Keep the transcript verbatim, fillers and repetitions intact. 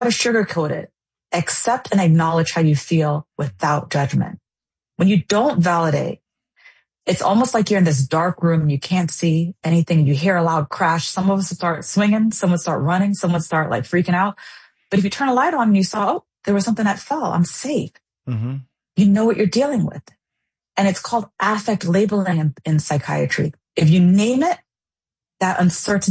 to sugarcoat it. Accept and acknowledge how you feel without judgment. When you don't validate, it's almost like you're in this dark room and you can't see anything. You hear a loud crash. Some of us start swinging. Some would start running. Some would start like freaking out. But if you turn a light on and you saw, oh, there was something that fell, I'm safe. Mm-hmm. You know what you're dealing with. And it's called affect labeling in, in psychiatry. If you name it, that uncertainty